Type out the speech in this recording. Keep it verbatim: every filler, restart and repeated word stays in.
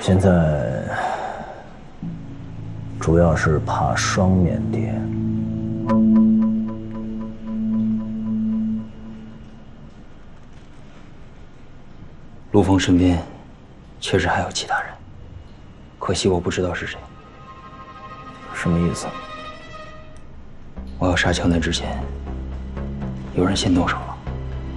现在主要是怕双面谍。 陆枫身边确实还有其他人，可惜我不知道是谁。 什么意思？ 我要杀乔南之前，有人先动手了。